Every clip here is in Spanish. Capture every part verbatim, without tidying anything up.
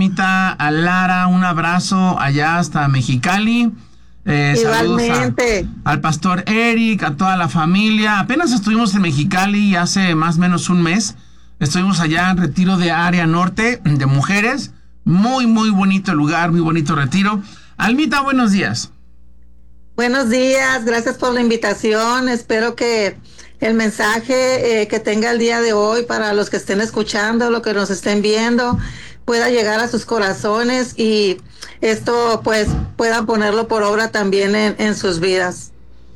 Almita, a Lara, un abrazo allá hasta Mexicali. Eh, Igualmente. Saludos a, al pastor Eric, a toda la familia. Apenas estuvimos en Mexicali hace más o menos un mes. Estuvimos allá en retiro de área norte de mujeres. Muy, muy bonito lugar, muy bonito retiro. Almita, buenos días. Buenos días, gracias por la invitación. Espero que el mensaje eh, que tenga el día de hoy para los que estén escuchando, los que nos estén viendo, pueda llegar a sus corazones y esto pues puedan ponerlo por obra también en, en sus vidas.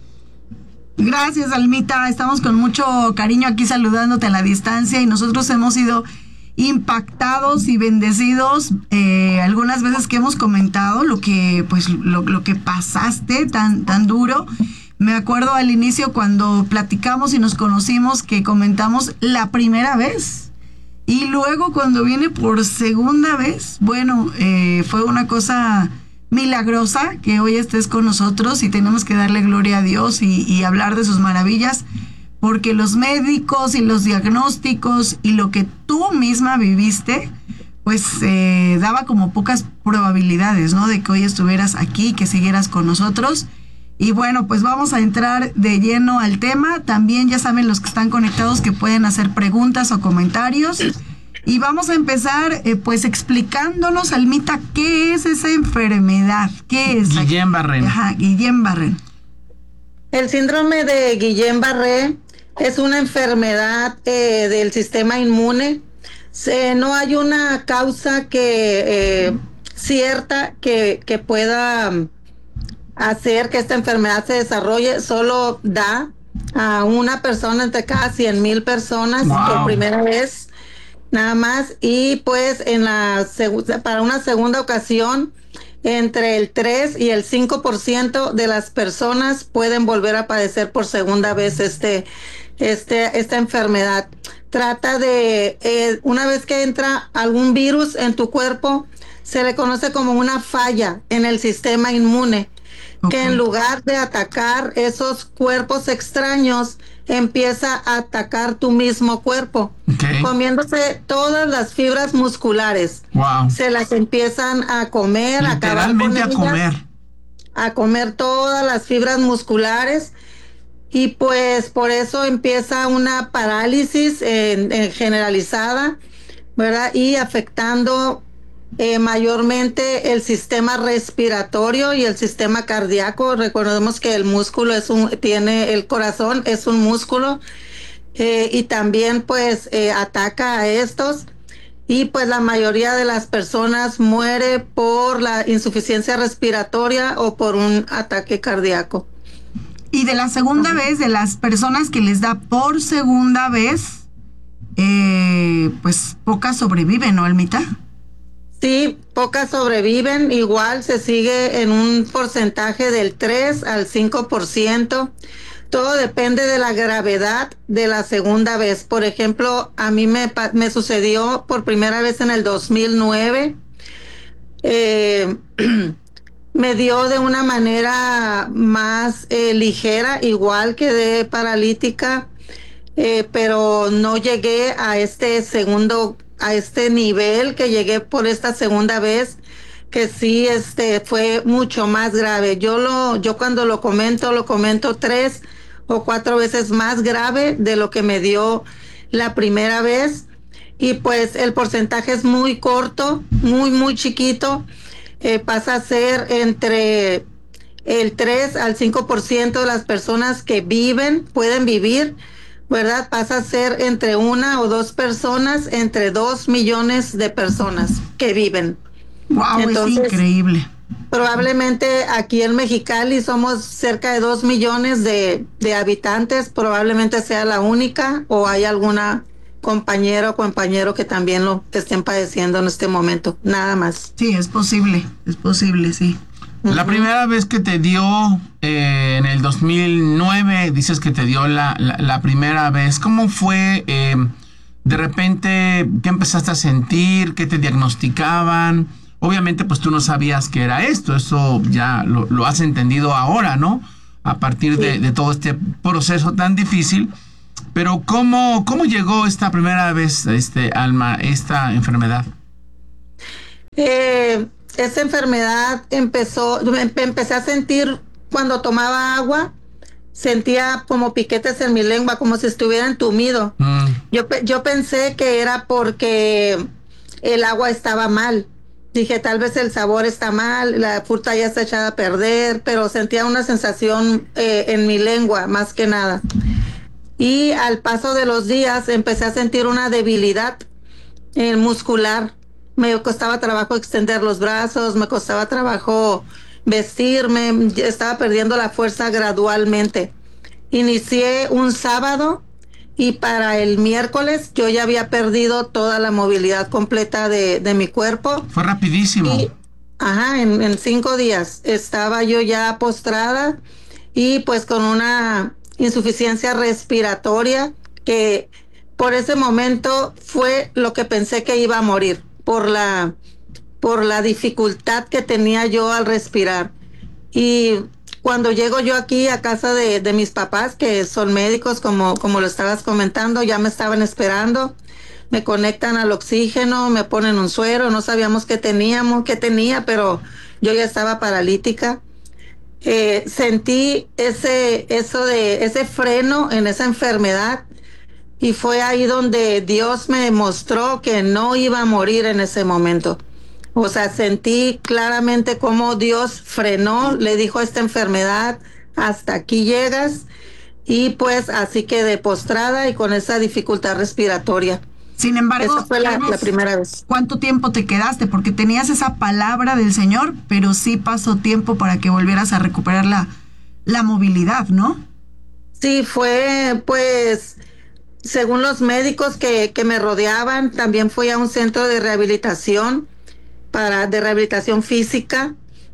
Gracias, Almita. Estamos con mucho cariño aquí saludándote a la distancia y nosotros hemos sido impactados y bendecidos eh, algunas veces que hemos comentado lo que pues lo, lo que pasaste tan tan duro. Me acuerdo al inicio cuando platicamos y nos conocimos que comentamos la primera vez y luego cuando viene por segunda vez, bueno, eh, fue una cosa milagrosa que hoy estés con nosotros y tenemos que darle gloria a Dios y, y hablar de sus maravillas. Porque los médicos y los diagnósticos y lo que tú misma viviste, pues eh, daba como pocas probabilidades, ¿no? De que hoy estuvieras aquí, que siguieras con nosotros. Y bueno, pues vamos a entrar de lleno al tema. También ya saben los que están conectados que pueden hacer preguntas o comentarios. Y vamos a empezar eh, pues explicándonos, Almita, ¿qué es esa enfermedad? ¿Qué es? Guillain-Barré. Ajá, Guillain-Barré. El síndrome de Guillain-Barré es una enfermedad eh, del sistema inmune. Se, no hay una causa que eh, cierta que, que pueda hacer que esta enfermedad se desarrolle. Solo da a una persona entre cada cien mil personas wow. por primera vez, nada más. Y pues en la para una segunda ocasión, entre el tres y el cinco por ciento de las personas pueden volver a padecer por segunda vez este, este, esta enfermedad. Trata de, eh, una vez que entra algún virus en tu cuerpo, se le conoce como una falla en el sistema inmune, okay. que en lugar de atacar esos cuerpos extraños, empieza a atacar tu mismo cuerpo, okay. comiéndose todas las fibras musculares. Wow. Se las empiezan a comer, a acabar con ellas, a comer. a comer todas las fibras musculares, y pues por eso empieza una parálisis en, en generalizada, ¿verdad? Y afectando Eh, mayormente el sistema respiratorio y el sistema cardíaco. Recordemos que el músculo es un, tiene el corazón, es un músculo, eh, y también pues eh, ataca a estos, y pues la mayoría de las personas muere por la insuficiencia respiratoria o por un ataque cardíaco. Y de la segunda uh-huh. vez, de las personas que les da por segunda vez, eh, pues pocas sobreviven, ¿no, Almita? Sí, pocas sobreviven. Igual se sigue en un porcentaje del tres al cinco por ciento. Todo depende de la gravedad de la segunda vez. Por ejemplo, a mí me, me sucedió por primera vez en el dos mil nueve. Eh, me dio de una manera más eh, ligera, igual quedé paralítica, eh, pero no llegué a este segundo a este nivel que llegué por esta segunda vez, que sí este fue mucho más grave. Yo lo yo cuando lo comento lo comento tres o cuatro veces más grave de lo que me dio la primera vez, y pues el porcentaje es muy corto, muy muy chiquito. Eh, pasa a ser entre el tres al cinco por ciento de las personas que viven pueden vivir, ¿verdad? Pasa a ser entre una o dos personas, entre dos millones de personas que viven. Wow, entonces, es increíble. Probablemente aquí en Mexicali somos cerca de dos millones de, de habitantes, probablemente sea la única, o hay alguna compañera o compañero que también lo estén padeciendo en este momento, nada más. Sí, es posible, es posible, sí. La primera vez que te dio eh, en el dos mil nueve, dices que te dio la, la, la primera vez, ¿cómo fue? Eh, de repente, ¿qué empezaste a sentir? ¿Qué te diagnosticaban? Obviamente, pues tú no sabías qué era esto, eso ya lo, lo has entendido ahora, ¿no? A partir sí. de, de todo este proceso tan difícil. Pero ¿cómo, cómo llegó esta primera vez, este, Alma, esta enfermedad? Eh, esa enfermedad empezó, em- empecé a sentir cuando tomaba agua, sentía como piquetes en mi lengua, como si estuviera entumido. Mm. Yo, pe- yo pensé que era porque el agua estaba mal. Dije, tal vez el sabor está mal, la fruta ya está echada a perder, pero sentía una sensación eh, en mi lengua, más que nada. Y al paso de los días empecé a sentir una debilidad eh, muscular. Me costaba trabajo extender los brazos, me costaba trabajo vestirme, estaba perdiendo la fuerza gradualmente. Inicié un sábado y para el miércoles yo ya había perdido toda la movilidad completa de, de mi cuerpo. Fue rapidísimo. Y, ajá, en, en cinco días estaba yo ya postrada y pues con una insuficiencia respiratoria que por ese momento fue lo que pensé que iba a morir por la por la dificultad que tenía yo al respirar. Y cuando llego yo aquí a casa de, de mis papás, que son médicos, como, como lo estabas comentando, ya me estaban esperando, me conectan al oxígeno, me ponen un suero, no sabíamos qué teníamos, qué tenía, pero yo ya estaba paralítica. Eh, sentí ese, eso de, ese freno en esa enfermedad y fue ahí donde Dios me mostró que no iba a morir en ese momento. O sea, sentí claramente cómo Dios frenó, le dijo a esta enfermedad, hasta aquí llegas, y pues así quedé postrada y con esa dificultad respiratoria. Sin embargo, Esa fue la, Carlos, la primera vez. ¿cuánto tiempo te quedaste? Porque tenías esa palabra del Señor, pero sí pasó tiempo para que volvieras a recuperar la, la movilidad, ¿no? Sí, fue pues, según los médicos que, que me rodeaban, también fui a un centro de rehabilitación para de rehabilitación física.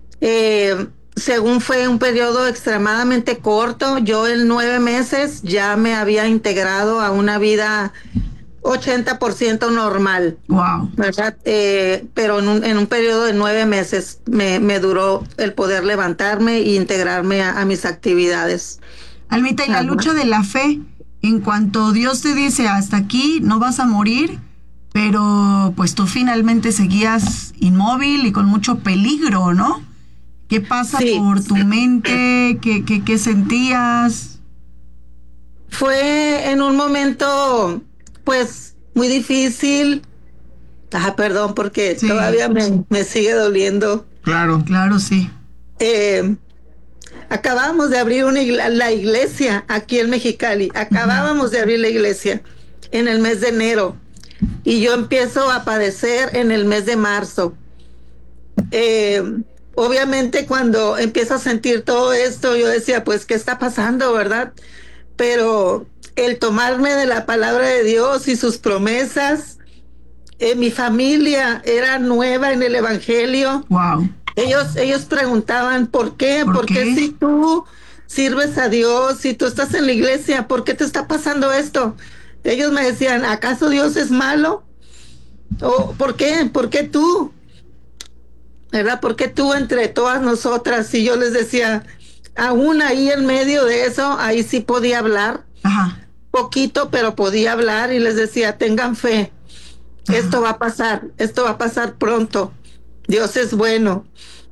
Eh, según fue un periodo extremadamente corto, yo en nueve meses ya me había integrado a una vida ochenta por ciento normal. Wow. ¿Verdad? Eh, pero en un, en un periodo de nueve meses me, me duró el poder levantarme e integrarme a, a mis actividades. Almita, y la Ajá. lucha de la fe, en cuanto Dios te dice hasta aquí no vas a morir, pero pues tú finalmente seguías inmóvil y con mucho peligro, ¿no? ¿Qué pasa Sí. por tu mente? ¿Qué, qué, qué sentías? Fue en un momento, pues, muy difícil. Ah, perdón, porque Sí. todavía me, me sigue doliendo. Claro. Claro, sí. Eh, acabamos de abrir una igle- la iglesia aquí en Mexicali. Acabábamos de abrir la iglesia en el mes de enero. Y yo empiezo a padecer en el mes de marzo. Eh, obviamente cuando empiezo a sentir todo esto, yo decía, pues, ¿qué está pasando, verdad? Pero el tomarme de la palabra de Dios y sus promesas, eh, mi familia era nueva en el evangelio. Wow. Ellos, ellos preguntaban, ¿por qué? ¿Por ¿Por, qué? qué? Si tú sirves a Dios, si tú estás en la iglesia, ¿por qué te está pasando esto? Ellos me decían, ¿acaso Dios es malo? ¿O por qué? ¿Por qué tú? ¿Verdad? ¿Por qué tú entre todas nosotras? Y yo les decía, aún ahí en medio de eso, ahí sí podía hablar, Ajá. poquito, pero podía hablar y les decía, tengan fe, esto va a pasar, esto va a pasar pronto, Dios es bueno.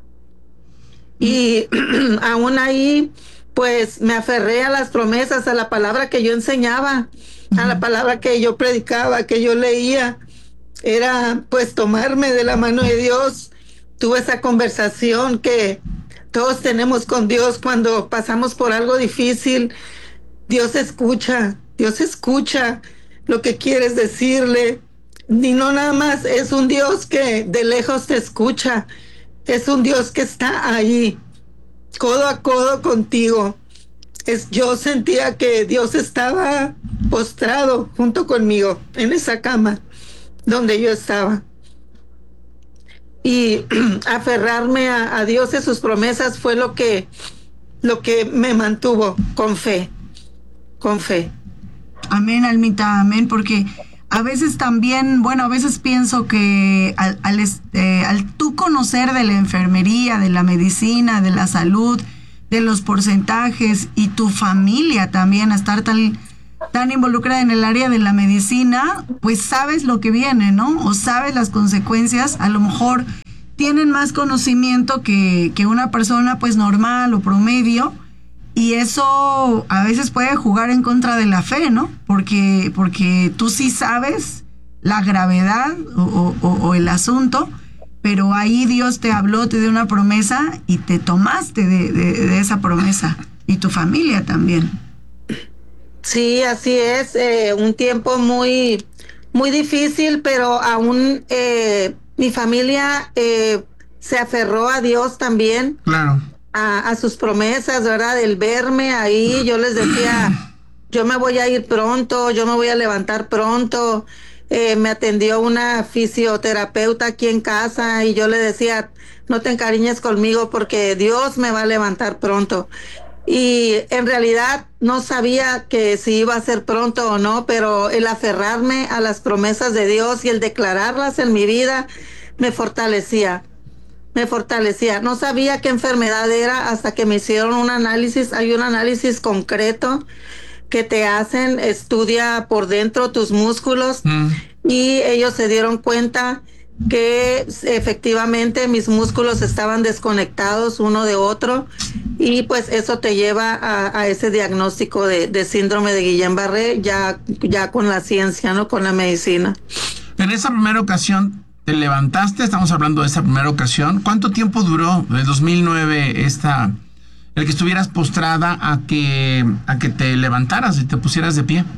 Y aún ahí, pues me aferré a las promesas, a la palabra que yo enseñaba, a la palabra que yo predicaba, que yo leía. Era pues tomarme de la mano de Dios. Tuve esa conversación que todos tenemos con Dios cuando pasamos por algo difícil. Dios escucha, Dios escucha lo que quieres decirle. Y no nada más es un Dios que de lejos te escucha, es un Dios que está ahí, codo a codo contigo. Es, yo sentía que Dios estaba postrado junto conmigo en esa cama donde yo estaba. Y aferrarme a, a Dios y sus promesas fue lo que, lo que me mantuvo con fe, con fe. Amén, Almita, amén, porque a veces también, bueno, a veces pienso que al, al, eh, al tú conocer de la enfermería, de la medicina, de la salud, de los porcentajes y tu familia también, a estar tan, tan involucrada en el área de la medicina, pues sabes lo que viene, ¿no? O sabes las consecuencias, a lo mejor tienen más conocimiento que, que una persona pues normal o promedio, y eso a veces puede jugar en contra de la fe, ¿no? Porque, porque tú sí sabes la gravedad o, o, o el asunto, pero ahí Dios te habló, te dio una promesa y te tomaste de, de, de esa promesa, y tu familia también. Sí, así es, eh, un tiempo muy, muy difícil, pero aún eh, mi familia eh, se aferró a Dios también. Claro. A, a sus promesas, ¿verdad? El verme ahí, yo les decía, yo me voy a ir pronto, yo me voy a levantar pronto. Eh, me atendió una fisioterapeuta aquí en casa y yo le decía, no te encariñes conmigo porque Dios me va a levantar pronto. Y en realidad no sabía que si iba a ser pronto o no, pero el aferrarme a las promesas de Dios y el declararlas en mi vida me fortalecía. Me fortalecía. No sabía qué enfermedad era hasta que me hicieron un análisis. Hay un análisis concreto que te hacen, estudia por dentro tus músculos mm. y ellos se dieron cuenta que efectivamente mis músculos estaban desconectados uno de otro, y pues eso te lleva a, a ese diagnóstico de, de síndrome de Guillain-Barré ya, ya con la ciencia, ¿no? Con la medicina. En esa primera ocasión te levantaste, estamos hablando de esa primera ocasión. ¿Cuánto tiempo duró del dos mil nueve esta, el que estuvieras postrada a que, a que te levantaras y te pusieras de pie?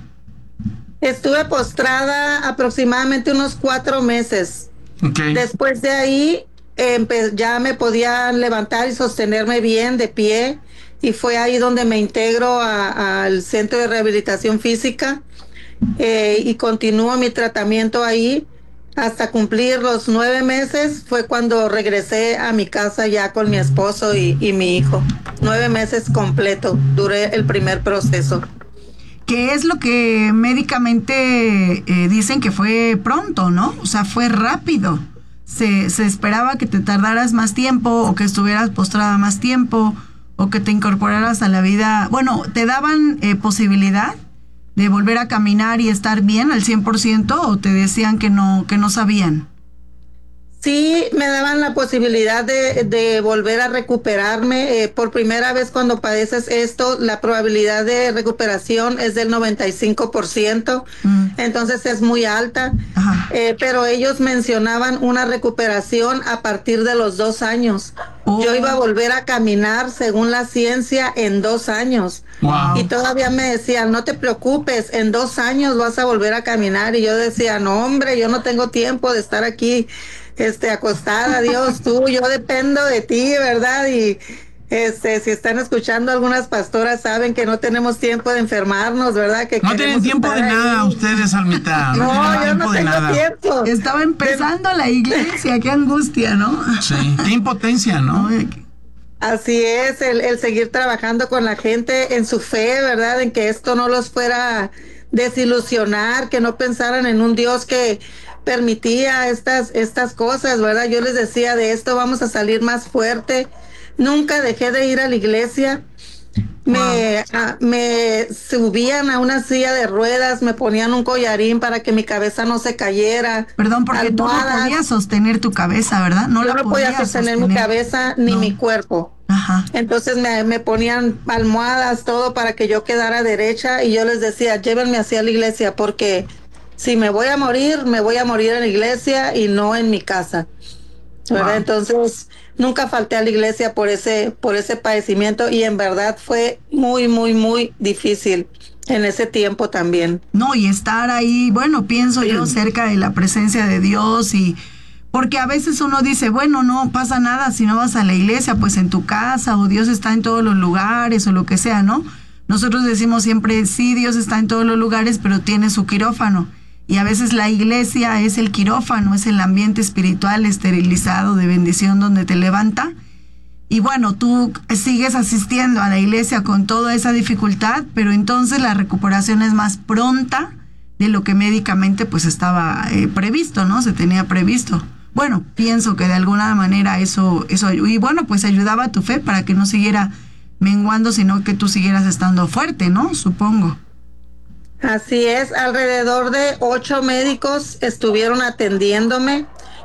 Estuve postrada aproximadamente unos cuatro meses. Okay. Después de ahí eh, ya me podía levantar y sostenerme bien de pie, y fue ahí donde me integro al Centro de Rehabilitación Física eh, y continúo mi tratamiento ahí. Hasta cumplir los nueve meses fue cuando regresé a mi casa ya con mi esposo y, y mi hijo. Nueve meses completo, duré el primer proceso. ¿Qué es lo que médicamente eh, dicen que fue pronto, no? O sea, fue rápido. Se, se esperaba que te tardaras más tiempo, o que estuvieras postrada más tiempo, o que te incorporaras a la vida. Bueno, ¿te daban eh, posibilidad de volver a caminar y estar bien al cien por ciento, o te decían que no, que no sabían? Sí, me daban la posibilidad de, de volver a recuperarme. Eh, por primera vez cuando padeces esto, la probabilidad de recuperación es del noventa y cinco por ciento, mm. entonces es muy alta. Eh, pero ellos mencionaban una recuperación a partir de los dos años. Oh. Yo iba a volver a caminar, según la ciencia, en dos años. Wow. Y todavía me decían, no te preocupes, en dos años vas a volver a caminar. Y yo decía, no, hombre, yo no tengo tiempo de estar aquí este acostada, Dios, tú, yo dependo de ti, ¿verdad? Y este, si están escuchando, algunas pastoras saben que no tenemos tiempo de enfermarnos, ¿verdad? Que no tienen tiempo de ahí. Nada ustedes, Almita. No, no yo no tengo nada. tiempo. Estaba empezando la iglesia, qué angustia, ¿no? Sí, qué impotencia, ¿no? Así es, el, el seguir trabajando con la gente en su fe, ¿verdad? En que esto no los fuera desilusionar, que no pensaran en un Dios que permitía estas, estas cosas, ¿verdad? Yo les decía, de esto vamos a salir más fuerte. Nunca dejé de ir a la iglesia. Me, wow. a, me subían a una silla de ruedas, me ponían un collarín para que mi cabeza no se cayera. Perdón, porque almohadas. Tú no podías sostener tu cabeza, ¿verdad? No Yo la no podía sostener, sostener mi cabeza ni no. mi cuerpo. Ajá. Entonces me, me ponían almohadas, todo para que yo quedara derecha, y yo les decía, llévenme hacia la iglesia, porque si me voy a morir, me voy a morir en la iglesia y no en mi casa, ¿verdad? Wow. Entonces nunca falté a la iglesia por ese, por ese padecimiento, y en verdad fue muy, muy, muy difícil en ese tiempo también. No, y estar ahí, bueno, pienso sí. yo, cerca de la presencia de Dios, y porque a veces uno dice, bueno, no pasa nada si no vas a la iglesia, pues en tu casa, o Dios está en todos los lugares, o lo que sea, ¿no? Nosotros decimos siempre, sí, Dios está en todos los lugares, pero tiene su quirófano. Y a veces la iglesia es el quirófano, es el ambiente espiritual esterilizado de bendición donde te levanta. Y bueno, tú sigues asistiendo a la iglesia con toda esa dificultad, pero entonces la recuperación es más pronta de lo que médicamente pues estaba eh, previsto, ¿no? Se tenía previsto. Bueno, pienso que de alguna manera eso, eso, y bueno, pues ayudaba a tu fe para que no siguiera menguando, sino que tú siguieras estando fuerte, ¿no? Supongo. Así es, alrededor de ocho médicos estuvieron atendiéndome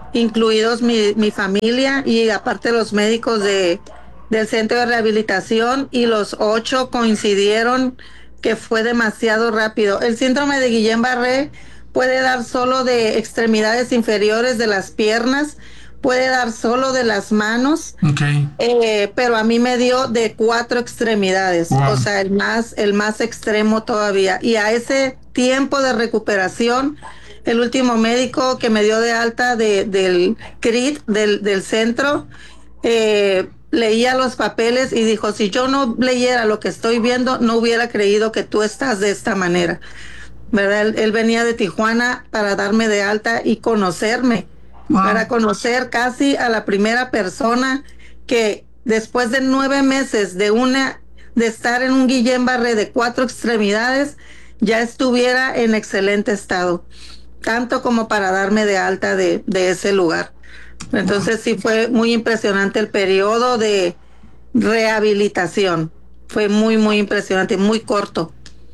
incluidos mi, mi familia y aparte los médicos de, del centro de rehabilitación, y los ocho coincidieron que fue demasiado rápido. El síndrome de Guillain-Barré puede dar solo de extremidades inferiores de las piernas, puede dar solo de las manos, Okay. eh, pero a mí me dio de cuatro extremidades, Wow. o sea, el más, el más extremo todavía. Y a ese tiempo de recuperación, el último médico que me dio de alta de, del C R I T, del, del centro, eh, leía los papeles y dijo, si yo no leyera lo que estoy viendo, no hubiera creído que tú estás de esta manera, ¿verdad? Él, él venía de Tijuana para darme de alta y conocerme, Wow. para conocer casi a la primera persona que después de nueve meses de una de estar en un Guillain-Barré de cuatro extremidades ya estuviera en excelente estado, tanto como para darme de alta de, de ese lugar. Entonces sí fue muy impresionante el periodo de rehabilitación, fue muy muy impresionante, muy corto.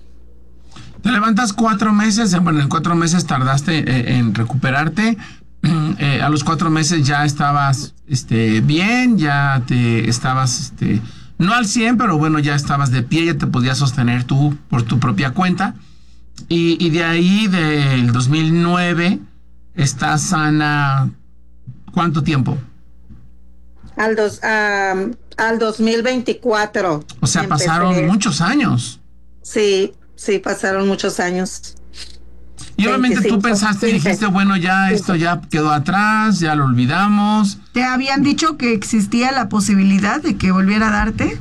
Te levantas cuatro meses, bueno, en cuatro meses tardaste eh, en recuperarte. Eh, a los cuatro meses ya estabas este, bien, ya te estabas, este, no al cien, pero bueno, ya estabas de pie, ya te podías sostener tú por tu propia cuenta. Y, y de ahí, del dos mil nueve, estás sana, ¿cuánto tiempo? Al, dos, um, al dos mil veinticuatro. O sea, empecé. pasaron muchos años. Sí, sí, pasaron muchos años. Y obviamente tú veinticinco, pensaste y quince. dijiste, bueno, ya esto ya quedó atrás, ya lo olvidamos. ¿Te habían dicho que existía la posibilidad de que volviera a darte?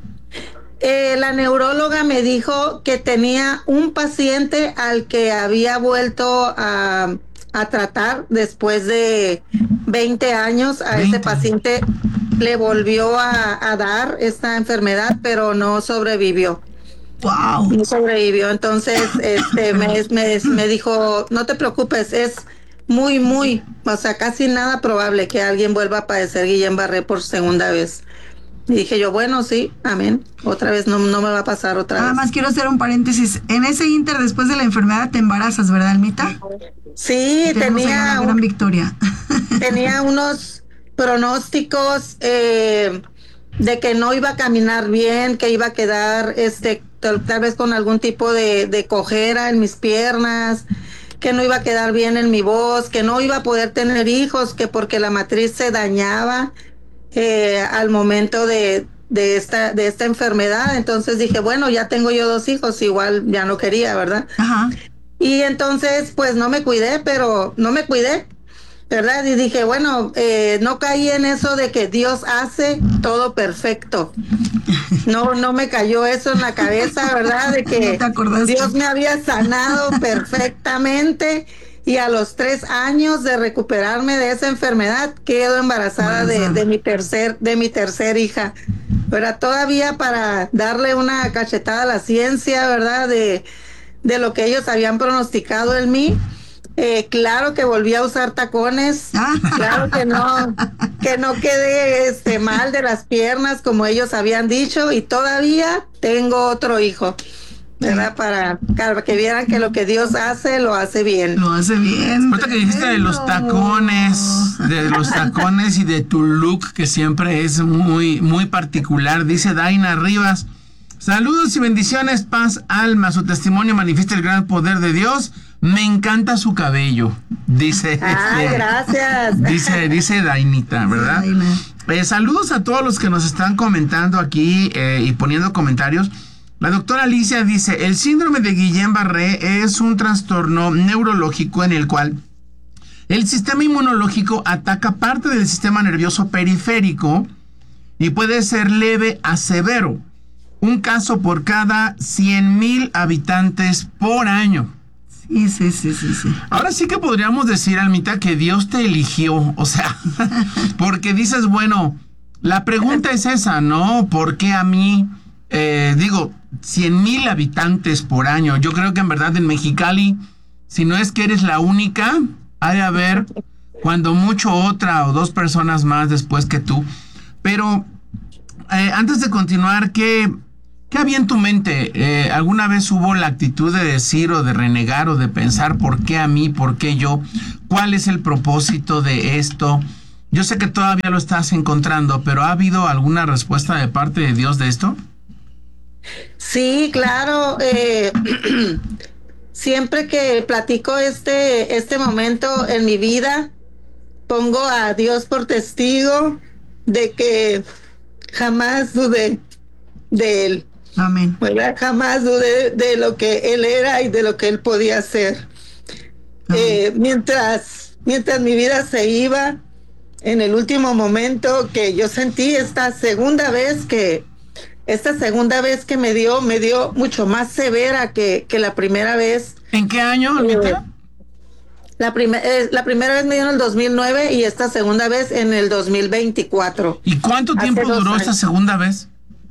Eh, la neuróloga me dijo que tenía un paciente al que había vuelto a, a tratar después de veinte años. A veinte. ese paciente le volvió a, a dar esta enfermedad, pero no sobrevivió. Wow. No sobrevivió. Entonces este me, me, me dijo, no te preocupes, es muy, muy, o sea, casi nada probable que alguien vuelva a padecer Guillain-Barré por segunda vez. Y dije yo, bueno, sí, amén. Otra vez no, no me va a pasar otra Nada vez. más quiero hacer un paréntesis. En ese inter, después de la enfermedad, te embarazas, ¿verdad, Almita? Sí, Y tenemos ahí tenía, una gran victoria. tenía unos pronósticos eh, de que no iba a caminar bien, que iba a quedar este tal, tal vez con algún tipo de, de cojera en mis piernas, que no iba a quedar bien en mi voz, que no iba a poder tener hijos, que porque la matriz se dañaba eh, al momento de, de esta de esta enfermedad. Entonces dije, bueno, ya tengo yo dos hijos, igual ya no quería, ¿verdad? Ajá. Y entonces, pues no me cuidé, pero no me cuidé, ¿verdad? Y dije, bueno, eh, no caí en eso de que Dios hace todo perfecto. No, no me cayó eso en la cabeza, ¿verdad? De que No te acordaste. Dios me había sanado perfectamente y a los tres años de recuperarme de esa enfermedad quedo embarazada de, de mi tercer, de mi tercer hija. Pero todavía para darle una cachetada a la ciencia, ¿verdad? De de lo que ellos habían pronosticado en mí. Eh, claro que volví a usar tacones, Ah. claro que no, que no quedé este, mal de las piernas como ellos habían dicho, y todavía tengo otro hijo, ¿verdad? Para, para que vieran que lo que Dios hace, lo hace bien. Lo hace bien. Ahorita que dijiste de los tacones, de los tacones y de tu look que siempre es muy, muy particular, dice Daina Rivas. Saludos y bendiciones, paz, alma. Su testimonio manifiesta el gran poder de Dios. Me encanta su cabello, dice. Ay, este, gracias. Dice, dice Dainita, ¿verdad? Daina. Eh, saludos a todos los que nos están comentando aquí eh, y poniendo comentarios. La doctora Alicia dice, el síndrome de Guillain-Barré es un trastorno neurológico en el cual el sistema inmunológico ataca parte del sistema nervioso periférico y puede ser leve a severo. Un caso por cada cien mil habitantes por año. Sí, sí, sí, sí, sí. Ahora sí que podríamos decir, Almita, que Dios te eligió. O sea, porque dices, bueno, la pregunta es esa, ¿no? ¿Por qué a mí? Eh, digo, cien mil habitantes por año. Yo creo que en verdad en Mexicali, si no es que eres la única, ha de haber cuando mucho otra o dos personas más después que tú. Pero eh, antes de continuar, ¿qué... ¿Qué había en tu mente? Eh, ¿Alguna vez hubo la actitud de decir o de renegar o de pensar por qué a mí, por qué yo? ¿Cuál es el propósito de esto? Yo sé que todavía lo estás encontrando, pero ¿ha habido alguna respuesta de parte de Dios de esto? Sí, claro. Eh, siempre que platico este, este momento en mi vida, pongo a Dios por testigo de que jamás dudé de Él. Amén. ¿Verdad? Jamás dudé de lo que Él era y de lo que Él podía hacer. Eh, mientras, mientras mi vida se iba, en el último momento que yo sentí esta segunda vez que esta segunda vez que me dio, me dio mucho más severa que, que la primera vez. ¿En qué año, Almita? Eh, la, primer, eh, la primera vez me dio en el dos mil nueve y esta segunda vez en el dos mil veinticuatro. ¿Y cuánto tiempo Hace duró dos esta años. segunda vez?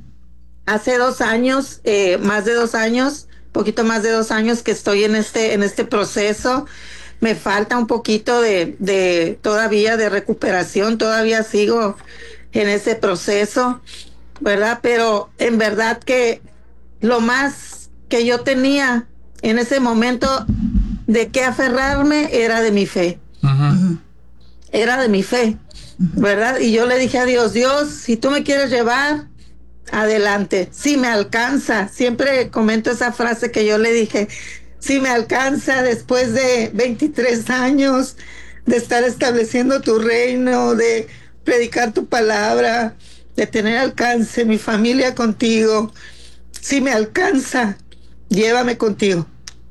Hace dos años, eh, más de dos años, poquito más de dos años que estoy en este, en este proceso. Me falta un poquito de, de todavía de recuperación, todavía sigo en ese proceso, ¿verdad? Pero en verdad que lo más que yo tenía en ese momento de qué aferrarme era de mi fe. Uh-huh. Era de mi fe, ¿verdad? Y yo le dije a Dios, Dios, si tú me quieres llevar, adelante. Si me alcanza, siempre comento esa frase que yo le dije, si me alcanza después de veintitrés años de estar estableciendo tu reino, de predicar tu palabra, de tener alcance mi familia contigo, si me alcanza, llévame contigo.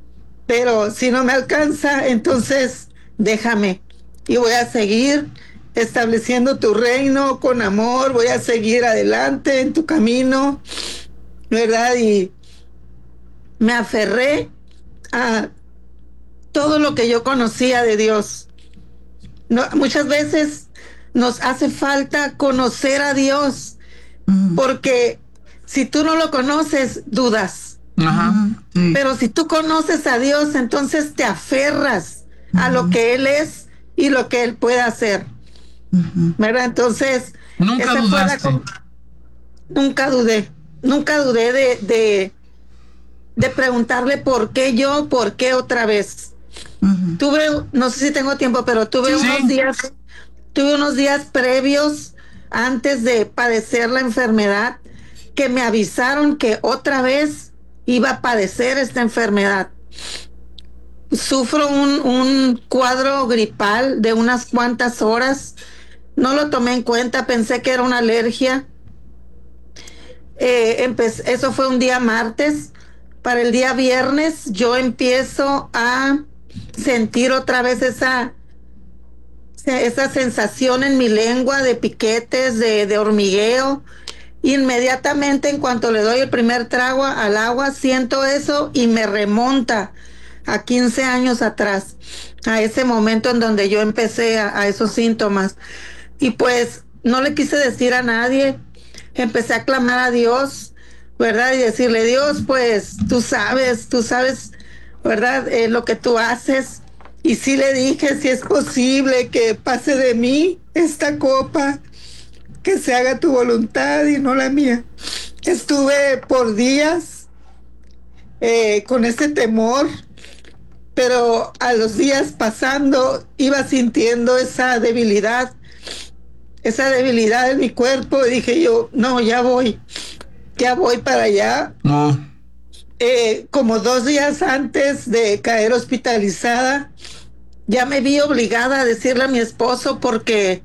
Pero si no me alcanza, entonces déjame y voy a seguir estableciendo tu reino con amor, voy a seguir adelante en tu camino, ¿verdad? Y me aferré a todo lo que yo conocía de Dios. No, muchas veces nos hace falta conocer a Dios, porque si tú no lo conoces, dudas. Ajá. Sí. Pero si tú conoces a Dios, entonces te aferras a lo que Él es y lo que Él puede hacer. ¿Verdad? Entonces, Nunca esa fue la dudaste. com- nunca dudé, nunca dudé de, de, de preguntarle por qué yo, por qué otra vez. Ujú. Tuve, no sé si tengo tiempo, pero tuve Sí, unos sí. días, tuve unos días previos antes de padecer la enfermedad que me avisaron que otra vez iba a padecer esta enfermedad. Sufro un, un cuadro gripal de unas cuantas horas. No lo tomé en cuenta, pensé que era una alergia. Eh, empe- eso fue un día martes. Para el día viernes yo empiezo a sentir otra vez esa, esa sensación en mi lengua de piquetes, de, de hormigueo. Inmediatamente, en cuanto le doy el primer trago al agua, siento eso y me remonta a quince años atrás, a ese momento en donde yo empecé a, a esos síntomas. Y pues no le quise decir a nadie, empecé a clamar a Dios, ¿verdad? Y decirle, Dios, pues tú sabes, tú sabes, ¿verdad? Eh, lo que tú haces. Y sí le dije, si es posible que pase de mí esta copa, que se haga tu voluntad y no la mía. Estuve por días eh, con ese temor, pero a los días pasando iba sintiendo esa debilidad, esa debilidad en mi cuerpo, y dije yo, no, ya voy, ya voy para allá. Oh. Eh, como dos días antes de caer hospitalizada, ya me vi obligada a decirle a mi esposo porque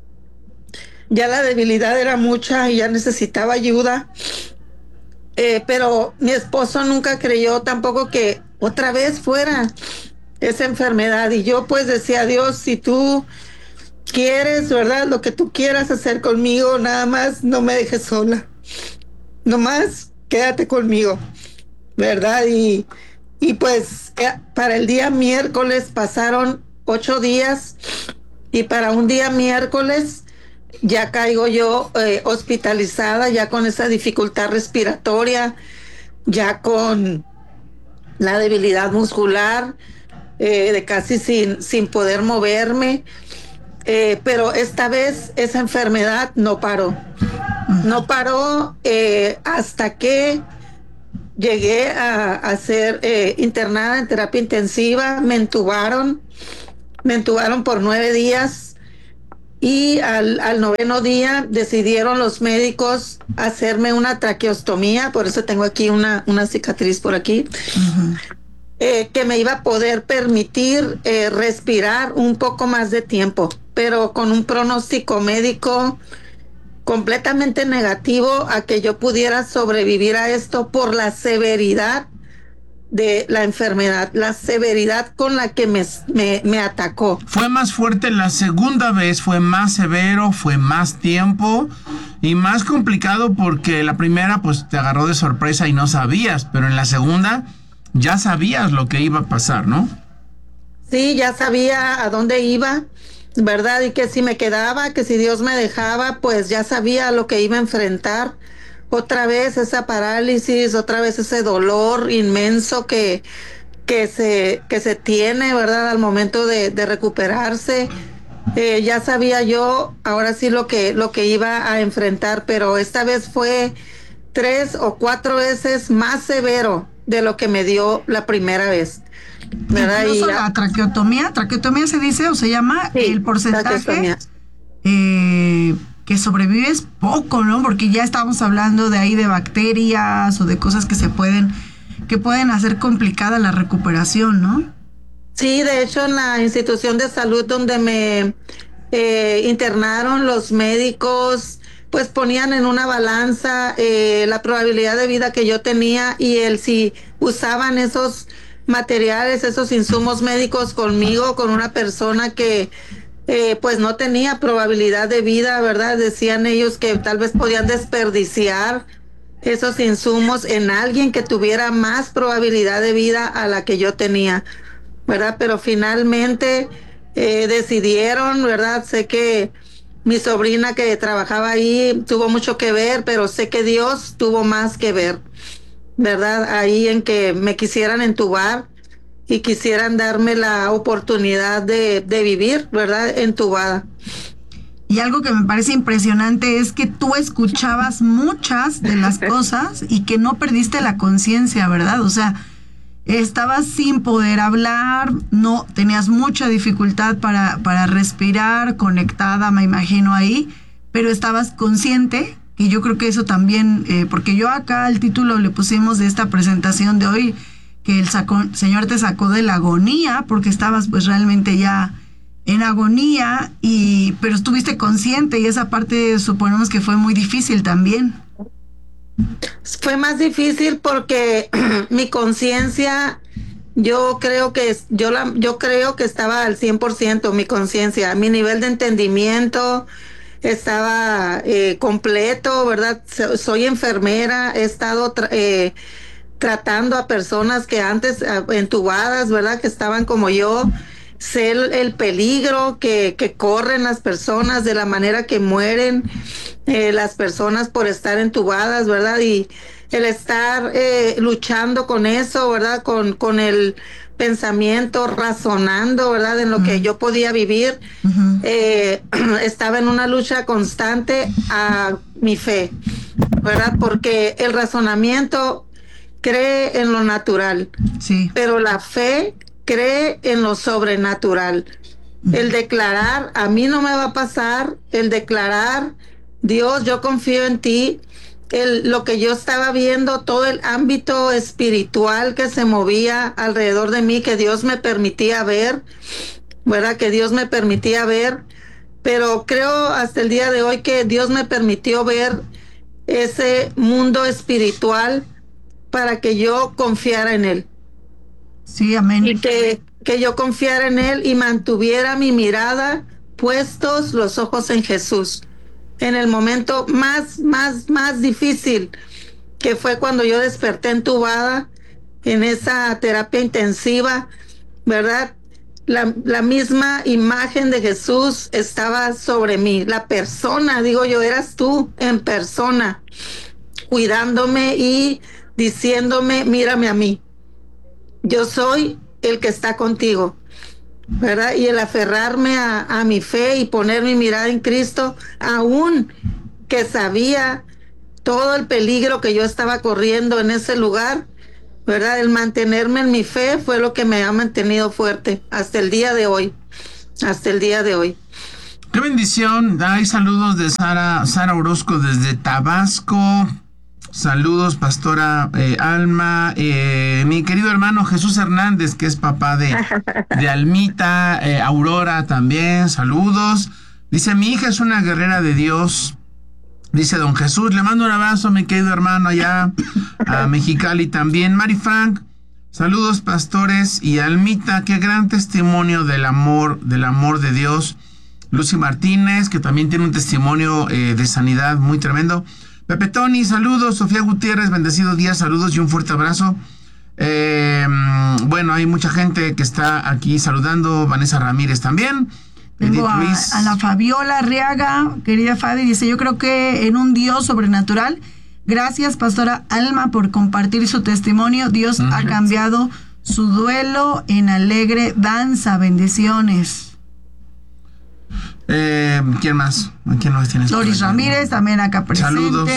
ya la debilidad era mucha y ya necesitaba ayuda. Eh, pero mi esposo nunca creyó tampoco que otra vez fuera esa enfermedad. Y yo pues decía, Dios, si tú quieres, ¿verdad? Lo que tú quieras hacer conmigo, nada más no me dejes sola. Nomás quédate conmigo, ¿verdad? Y, y pues eh, para el día miércoles pasaron ocho días y para un día miércoles ya caigo yo eh, hospitalizada, ya con esa dificultad respiratoria, ya con la debilidad muscular, eh, de casi sin, sin poder moverme. Eh, pero esta vez esa enfermedad no paró. No paró eh, hasta que llegué a, a ser eh, internada en terapia intensiva, me entubaron, me entubaron por nueve días y al, al noveno día decidieron los médicos hacerme una traqueostomía, por eso tengo aquí una, una cicatriz por aquí, uh-huh. eh, que me iba a poder permitir eh, respirar un poco más de tiempo, pero con un pronóstico médico completamente negativo a que yo pudiera sobrevivir a esto por la severidad de la enfermedad, la severidad con la que me, me, me atacó. Fue más fuerte la segunda vez, fue más severo, fue más tiempo y más complicado porque la primera pues te agarró de sorpresa y no sabías, pero en la segunda ya sabías lo que iba a pasar, ¿no? Sí, ya sabía a dónde iba, ¿verdad? Y que si me quedaba, que si Dios me dejaba, pues ya sabía lo que iba a enfrentar. Otra vez esa parálisis, otra vez ese dolor inmenso que, que, se, que se tiene, ¿verdad? Al momento de, de recuperarse. Eh, ya sabía yo, ahora sí lo que, lo que iba a enfrentar, pero esta vez fue tres o cuatro veces más severo de lo que me dio la primera vez. ¿verdad? Incluso y la traqueotomía, traqueotomía se dice o se llama sí, el porcentaje eh, que sobrevives poco, ¿no? Porque ya estamos hablando de ahí de bacterias o de cosas que se pueden, que pueden hacer complicada la recuperación, ¿no? Sí, de hecho en la institución de salud donde me eh, internaron, los médicos pues ponían en una balanza eh, la probabilidad de vida que yo tenía y el si usaban esos materiales, esos insumos médicos conmigo, con una persona que eh, pues no tenía probabilidad de vida, ¿verdad? Decían ellos que tal vez podían desperdiciar esos insumos en alguien que tuviera más probabilidad de vida a la que yo tenía, ¿verdad? Pero finalmente eh, decidieron, ¿verdad? Sé que mi sobrina que trabajaba ahí tuvo mucho que ver, pero sé que Dios tuvo más que ver, ¿verdad? Ahí en que me quisieran entubar y quisieran darme la oportunidad de, de vivir, ¿verdad? Entubada. Y algo que me parece impresionante es que tú escuchabas muchas de las cosas y que no perdiste la conciencia, ¿verdad? O sea, estabas sin poder hablar, no tenías mucha dificultad para, para respirar, conectada, me imagino ahí, pero estabas consciente, y yo creo que eso también, eh, porque yo acá al título le pusimos de esta presentación de hoy, que el sacó, Señor te sacó de la agonía, porque estabas pues realmente ya en agonía, y pero estuviste consciente, y esa parte suponemos que fue muy difícil también. Fue más difícil porque mi conciencia, yo creo que yo la yo creo que estaba al cien por ciento mi conciencia, mi nivel de entendimiento estaba eh, completo, ¿verdad? Soy enfermera, he estado tra eh, tratando a personas que antes entubadas, ¿verdad? Que estaban como yo. Sé el, el peligro que, que corren las personas, de la manera que mueren eh, las personas por estar entubadas, ¿verdad? Y el estar eh, luchando con eso, ¿verdad? Con, con el pensamiento, razonando, ¿verdad? En lo uh-huh. que yo podía vivir. Uh-huh. eh, estaba en una lucha constante a mi fe, ¿verdad? Porque el razonamiento cree en lo natural, sí. pero la fe cree en lo sobrenatural. El declarar, a mí no me va a pasar, el declarar, Dios, yo confío en ti, el, lo que yo estaba viendo, todo el ámbito espiritual que se movía alrededor de mí, que Dios me permitía ver, ¿verdad? Que Dios me permitía ver, pero creo hasta el día de hoy que Dios me permitió ver ese mundo espiritual para que yo confiara en Él. Sí, amén. Y que, que yo confiara en Él y mantuviera mi mirada puestos los ojos en Jesús. En el momento más, más, más difícil, que fue cuando yo desperté entubada en esa terapia intensiva, ¿verdad? La, la misma imagen de Jesús estaba sobre mí. La persona, digo yo, eras tú en persona, cuidándome y diciéndome, mírame a mí. Yo soy el que está contigo, ¿verdad? Y el aferrarme a, a mi fe y poner mi mirada en Cristo, aún que sabía todo el peligro que yo estaba corriendo en ese lugar, ¿verdad? El mantenerme en mi fe fue lo que me ha mantenido fuerte hasta el día de hoy, hasta el día de hoy. Qué bendición. Hay saludos de Sara, Sara Orozco desde Tabasco. Saludos, pastora eh, Alma. Eh, mi querido hermano Jesús Hernández, que es papá de, de Almita. Eh, Aurora también, saludos. Dice, mi hija es una guerrera de Dios. Dice don Jesús, le mando un abrazo, mi querido hermano, allá a Mexicali también. Mari Frank, saludos, pastores y Almita, qué gran testimonio del amor, del amor de Dios. Lucy Martínez, que también tiene un testimonio eh, de sanidad muy tremendo. Pepe Tony, saludos. Sofía Gutiérrez, bendecido día, saludos y un fuerte abrazo. Eh, bueno, hay mucha gente que está aquí saludando. Vanessa Ramírez también. Tengo a, a la Fabiola Arriaga, querida Fabi, dice, yo creo que en un Dios sobrenatural. Gracias, pastora Alma, por compartir su testimonio. Dios uh-huh. ha cambiado su duelo en alegre danza. Bendiciones. Eh, ¿Quién más? ¿Quién más tienes? Doris Ramírez, también acá presente. Saludos.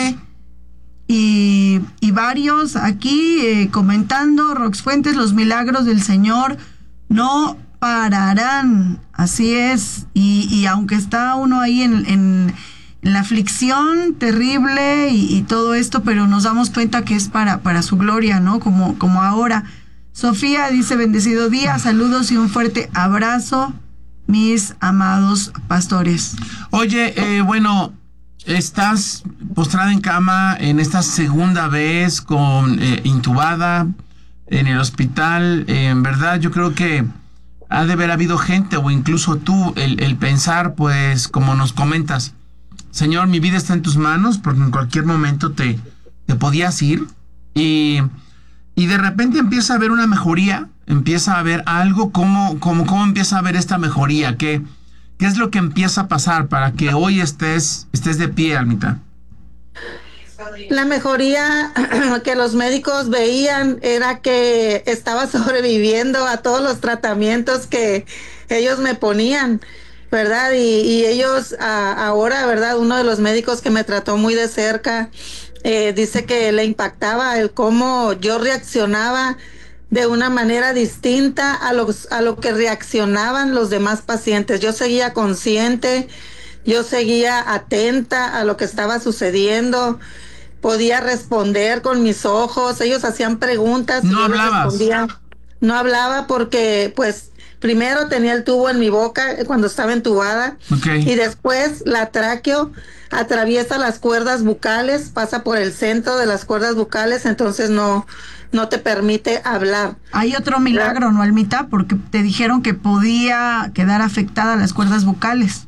Y, y varios aquí eh, comentando. Rox Fuentes, los milagros del Señor no pararán. Así es. Y, y aunque está uno ahí en, en, en la aflicción terrible y, y todo esto, pero nos damos cuenta que es para, para su gloria, ¿no? Como, como ahora. Sofía dice, bendecido día, saludos y un fuerte abrazo, mis amados pastores. Oye, eh, bueno, estás postrada en cama en esta segunda vez con eh, intubada en el hospital. Eh, en verdad, yo creo que ha de haber habido gente o incluso tú el, el pensar, pues, como nos comentas, Señor, mi vida está en tus manos, porque en cualquier momento te, te podías ir y, y de repente empieza a haber una mejoría. Empieza a haber algo, ¿cómo, cómo, cómo empieza a haber esta mejoría? ¿Qué, ¿Qué es lo que empieza a pasar para que hoy estés, estés de pie, Almita? La mejoría que los médicos veían era que estaba sobreviviendo a todos los tratamientos que ellos me ponían, ¿verdad? Y, y ellos a, ahora, ¿verdad? Uno de los médicos que me trató muy de cerca eh, dice que le impactaba el cómo yo reaccionaba de una manera distinta a, los, a lo que reaccionaban los demás pacientes. Yo seguía consciente, yo seguía atenta a lo que estaba sucediendo, podía responder con mis ojos, ellos hacían preguntas. No y yo hablabas. Respondía. No hablaba porque, pues, primero tenía el tubo en mi boca cuando estaba entubada, okay. Y después la tráqueo atraviesa las cuerdas bucales, pasa por el centro de las cuerdas bucales, entonces no... no te permite hablar. Hay otro milagro, ¿no, Almita? Porque te dijeron que podía quedar afectada las cuerdas bucales.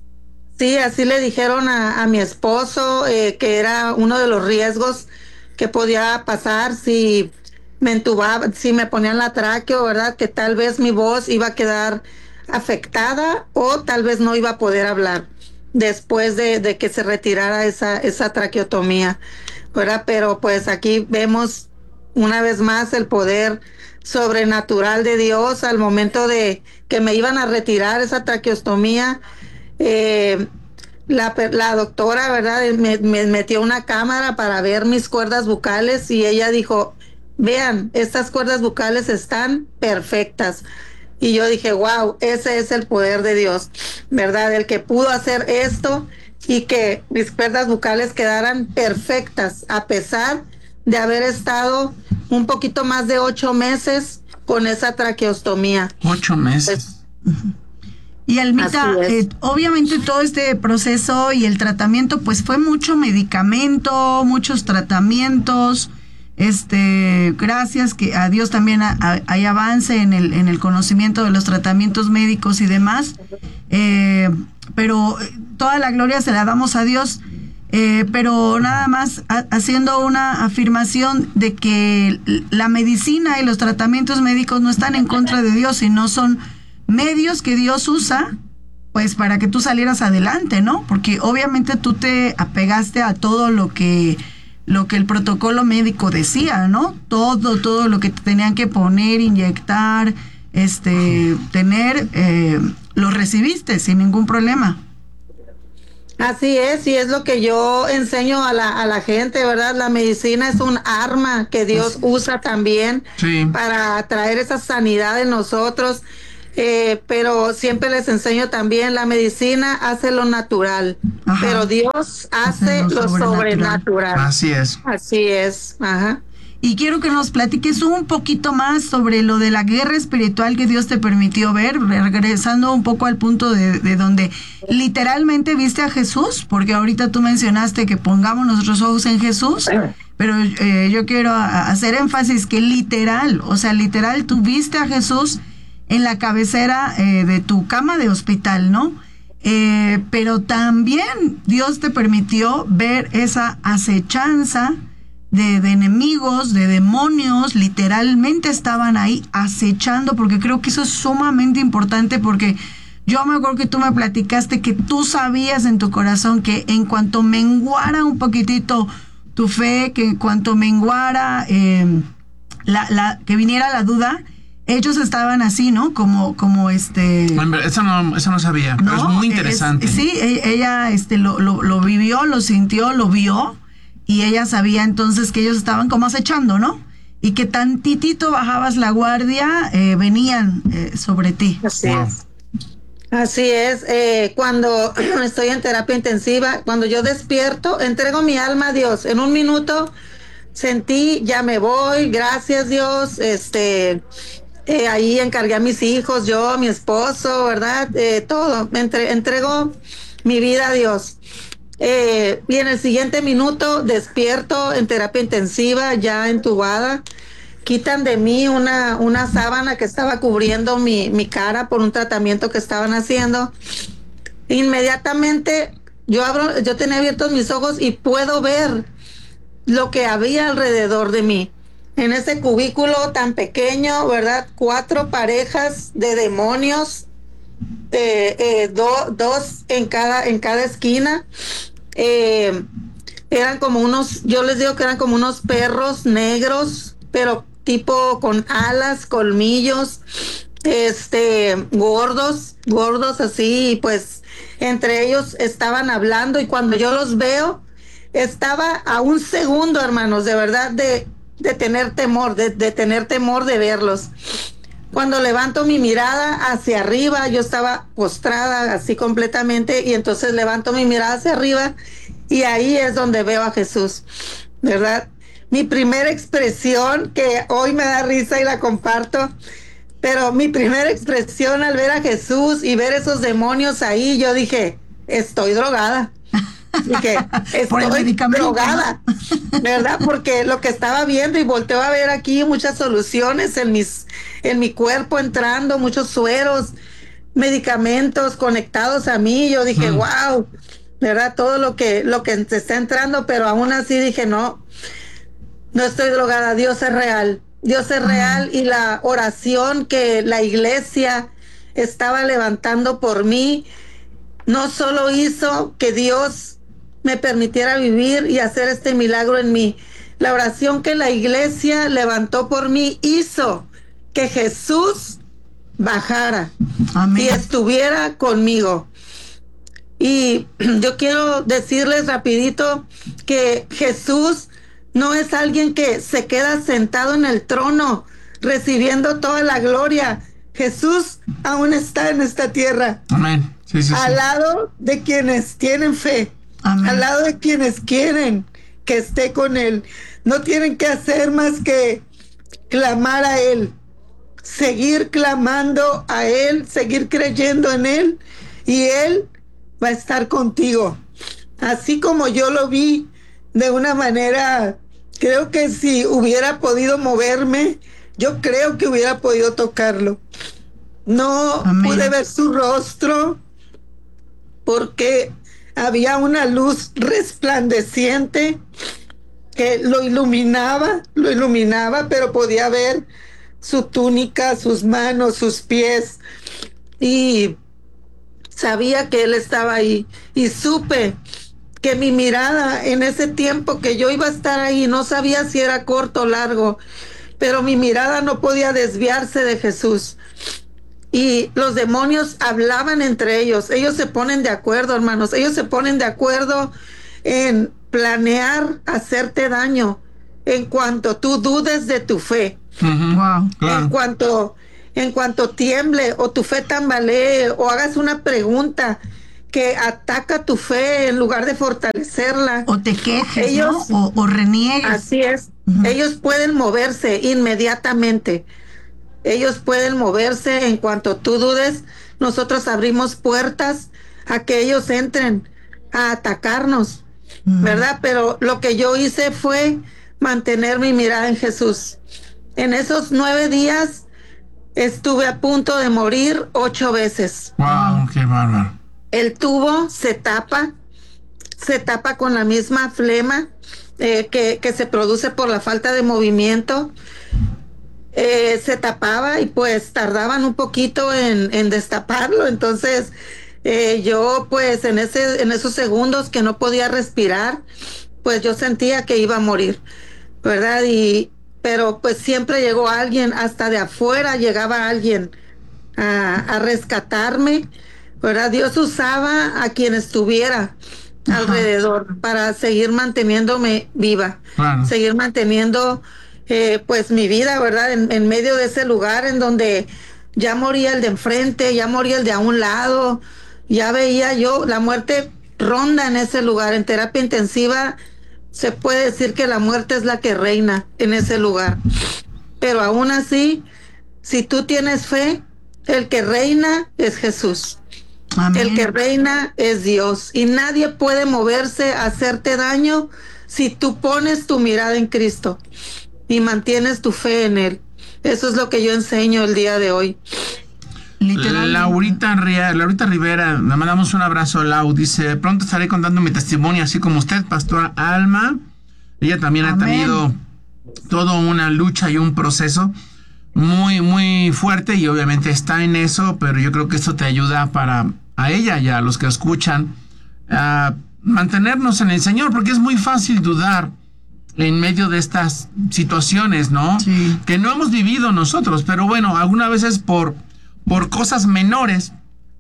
Sí, así le dijeron a, a mi esposo, eh, que era uno de los riesgos que podía pasar si me entubaba, si me ponían la tráqueo, ¿verdad? Que tal vez mi voz iba a quedar afectada o tal vez no iba a poder hablar después de, de que se retirara esa, esa traqueotomía, ¿verdad? Pero pues aquí vemos una vez más el poder sobrenatural de Dios al momento de que me iban a retirar esa traqueostomía. Eh, la, la doctora, ¿verdad? Me, me metió una cámara para ver mis cuerdas bucales y ella dijo, vean, estas cuerdas bucales están perfectas. Y yo dije, wow, ese es el poder de Dios, ¿verdad? El que pudo hacer esto y que mis cuerdas bucales quedaran perfectas a pesar de haber estado un poquito más de ocho meses con esa traqueostomía. Ocho meses. Pues, y Almita, eh, obviamente todo este proceso y el tratamiento, pues fue mucho medicamento, muchos tratamientos. Este, gracias que a Dios también a, a, hay avance en el en el conocimiento de los tratamientos médicos y demás. Eh, pero toda la gloria se la damos a Dios. Eh, pero nada más a, haciendo una afirmación de que la medicina y los tratamientos médicos no están en contra de Dios, sino son medios que Dios usa pues para que tú salieras adelante, ¿no? Porque obviamente tú te apegaste a todo lo que lo que el protocolo médico decía, ¿no? Todo, todo lo que te tenían que poner, inyectar, este, tener, eh, lo recibiste sin ningún problema. Así es, y es lo que yo enseño a la, a la gente, ¿verdad? La medicina es un arma que Dios usa también Sí. para traer esa sanidad en nosotros. Eh, pero siempre les enseño también, la medicina hace lo natural, Ajá. pero Dios Hace hace lo lo sobrenatural. sobrenatural. Así es. Así es, ajá. Y quiero que nos platiques un poquito más sobre lo de la guerra espiritual que Dios te permitió ver, regresando un poco al punto de, de donde literalmente viste a Jesús, porque ahorita tú mencionaste que pongamos nuestros ojos en Jesús, pero eh, yo quiero a, hacer énfasis que literal, o sea, literal, tú viste a Jesús en la cabecera eh, de tu cama de hospital, ¿no? Eh, pero también Dios te permitió ver esa acechanza de, de enemigos, de demonios, literalmente estaban ahí acechando, porque creo que eso es sumamente importante, porque yo me acuerdo que tú me platicaste que tú sabías en tu corazón que en cuanto menguara un poquitito tu fe, que en cuanto menguara eh, la, la, que viniera la duda, ellos estaban así, ¿no? Como, como este... Eso no, eso no sabía, pero ¿no? es muy interesante. Es, sí, ella este, lo, lo, lo vivió, lo sintió, lo vio, y ella sabía entonces que ellos estaban como acechando, ¿no? Y que tantitito bajabas la guardia, eh, venían eh, sobre ti. Así Wow. es. Así es. Eh, cuando estoy en terapia intensiva, cuando yo despierto, entrego mi alma a Dios. En un minuto sentí, ya me voy, gracias Dios, este... Eh, ahí encargué a mis hijos, yo, mi esposo, ¿verdad? Eh, todo, entre, entrego mi vida a Dios. Eh, y en el siguiente minuto despierto en terapia intensiva, ya entubada. Quitan de mí una, una sábana que estaba cubriendo mi, mi cara por un tratamiento que estaban haciendo. Inmediatamente yo abro, yo tenía abiertos mis ojos y puedo ver lo que había alrededor de mí. En ese cubículo tan pequeño, ¿verdad? Cuatro parejas de demonios, eh, eh, do, dos en cada, en cada esquina. Eh, eran como unos, yo les digo que eran como unos perros negros, pero tipo con alas, colmillos, este, gordos, gordos así, y pues entre ellos estaban hablando, y cuando yo los veo, estaba a un segundo, hermanos, de verdad, de de tener temor, de, de tener temor de verlos. Cuando levanto mi mirada hacia arriba, yo estaba postrada así completamente, y entonces levanto mi mirada hacia arriba y ahí es donde veo a Jesús, ¿verdad? Mi primera expresión, que hoy me da risa y la comparto, pero mi primera expresión al ver a Jesús y ver esos demonios ahí, yo dije, estoy drogada. Dije, estoy drogada, ¿verdad? Porque lo que estaba viendo, y volteo a ver aquí muchas soluciones en mis, en mi cuerpo entrando, muchos sueros, medicamentos conectados a mí. Yo dije, mm. wow, ¿verdad? Todo lo que, lo que te está entrando, pero aún así dije, no, no estoy drogada, Dios es real, Dios es real, y la oración que la iglesia estaba levantando por mí, no solo hizo que Dios me permitiera vivir y hacer este milagro en mí, la oración que la iglesia levantó por mí hizo que Jesús bajara. Amén. Y estuviera conmigo. Y yo quiero decirles rapidito que Jesús no es alguien que se queda sentado en el trono recibiendo toda la gloria. Jesús aún está en esta tierra. Amén. Sí, sí, al sí. lado de quienes tienen fe. Amén. Al lado de quienes quieren que esté con Él. No tienen que hacer más que clamar a Él, seguir clamando a Él, seguir creyendo en Él, y Él va a estar contigo. Así como yo lo vi de una manera, creo que si hubiera podido moverme, yo creo que hubiera podido tocarlo. No Amén. Pude ver su rostro porque había una luz resplandeciente que lo iluminaba, lo iluminaba, pero podía ver su túnica, sus manos, sus pies, y sabía que Él estaba ahí. Y supe que mi mirada en ese tiempo que yo iba a estar ahí, no sabía si era corto o largo, pero mi mirada no podía desviarse de Jesús. y los demonios hablaban entre ellos. Ellos se ponen de acuerdo, hermanos. Ellos se ponen de acuerdo en planear hacerte daño en cuanto tú dudes de tu fe. Uh-huh. Wow. Claro. En cuanto, en cuanto tiemble o tu fe tambalee o hagas una pregunta que ataca tu fe en lugar de fortalecerla. O te quejes, ellos, ¿no? O, o reniegues. Así es. Uh-huh. Ellos pueden moverse inmediatamente. Ellos pueden moverse en cuanto tú dudes. Nosotros abrimos puertas a que ellos entren a atacarnos, uh-huh. ¿verdad? Pero lo que yo hice fue mantener mi mirada en Jesús. En esos nueve días estuve a punto de morir ocho veces. ¡Wow! ¡Qué bárbaro! El tubo se tapa, se tapa con la misma flema eh, que, que se produce por la falta de movimiento. Eh, se tapaba y pues tardaban un poquito en, en destaparlo. Entonces eh, yo pues en, ese, en esos segundos que no podía respirar, pues yo sentía que iba a morir, ¿verdad? Y pero pues siempre llegó alguien, hasta de afuera llegaba alguien a, a rescatarme, ¿verdad? Dios usaba a quien estuviera Ajá. alrededor para seguir manteniéndome viva, claro. seguir manteniendo eh, pues mi vida, ¿verdad? En, en medio de ese lugar en donde ya moría el de enfrente, ya moría el de a un lado, ya veía yo, la muerte ronda en ese lugar. En terapia intensiva se puede decir que la muerte es la que reina en ese lugar, pero aún así, si tú tienes fe, el que reina es Jesús. Amén. El que reina es Dios y nadie puede moverse a hacerte daño si tú pones tu mirada en Cristo y mantienes tu fe en Él. Eso es lo que yo enseño el día de hoy. Laurita, Laurita Rivera, le mandamos un abrazo. Lau dice: pronto estaré contando mi testimonio, así como usted, pastora Alma. Ella también Amén. Ha tenido toda una lucha y un proceso muy, muy fuerte, y obviamente está en eso, pero yo creo que esto te ayuda para a ella y a los que escuchan a mantenernos en el Señor, porque es muy fácil dudar en medio de estas situaciones, ¿no? Sí. Que no hemos vivido nosotros, pero bueno, algunas veces por, por cosas menores,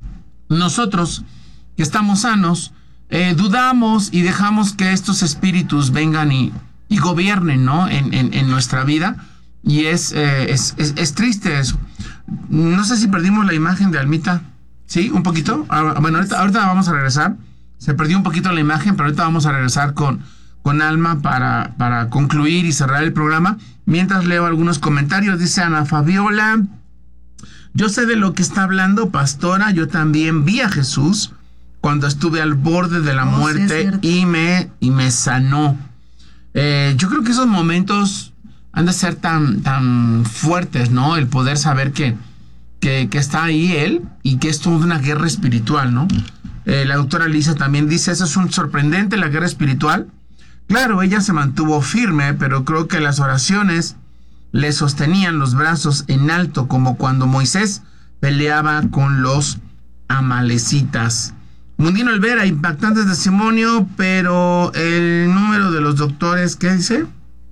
nosotros que estamos sanos, eh, dudamos y dejamos que estos espíritus vengan y, y gobiernen, ¿no? En, en, en nuestra vida. Y es, eh, es, es, es triste eso. No sé si perdimos la imagen de Almita. ¿Sí? ¿Un poquito? Ah, bueno, ahorita, ahorita vamos a regresar. Se perdió un poquito la imagen, pero ahorita vamos a regresar con, con Alma para, para concluir y cerrar el programa. Mientras leo algunos comentarios, dice Ana Fabiola: yo sé de lo que está hablando, pastora. Yo también vi a Jesús cuando estuve al borde de la oh, muerte sí, y, me, y me sanó. Eh, yo creo que esos momentos han de ser tan, tan fuertes, ¿no? El poder saber que, que, que está ahí Él y que esto es una guerra espiritual, ¿no? Eh, la doctora Lisa también dice: eso es un sorprendente, la guerra espiritual. Claro, ella se mantuvo firme, pero creo que las oraciones le sostenían los brazos en alto, como cuando Moisés peleaba con los amalecitas. Mundino Olvera: impactante testimonio, pero el número de los doctores, ¿qué dice?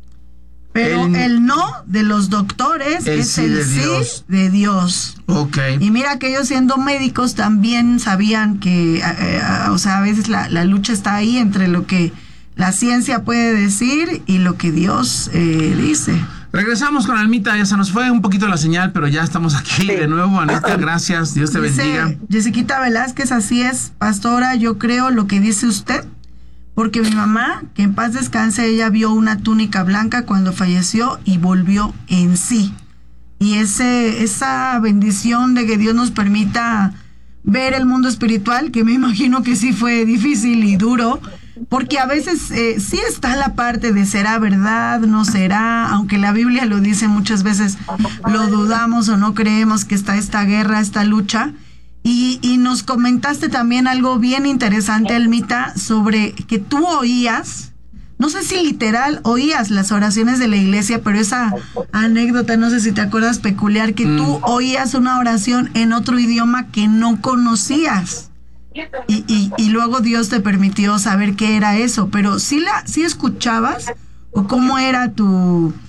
Pero el, el no de los doctores el es sí el de sí Dios. de Dios. Ok. Y mira que ellos, siendo médicos, también sabían que, eh, eh, o sea, a veces la, la lucha está ahí entre lo que la ciencia puede decir y lo que Dios eh, dice. Regresamos con Almita, ya se nos fue un poquito la señal, pero ya estamos aquí de nuevo. Anita, gracias, Dios te dice bendiga. Jessiquita Velázquez: así es, pastora, yo creo lo que dice usted, porque mi mamá, que en paz descanse, ella vio una túnica blanca cuando falleció y volvió en sí. Y ese esa bendición de que Dios nos permita ver el mundo espiritual, que me imagino que sí fue difícil y duro, porque a veces eh, sí está la parte de será verdad, no será, aunque la Biblia lo dice muchas veces, lo dudamos o no creemos que está esta guerra, esta lucha. Y, y nos comentaste también algo bien interesante, Almita, sobre que tú oías, no sé si literal oías las oraciones de la iglesia, pero esa anécdota, no sé si te acuerdas, peculiar, que mm. tú oías una oración en otro idioma que no conocías. Y, y, y luego Dios te permitió saber qué era eso, pero ¿sí, la, sí escuchabas o cómo era tu,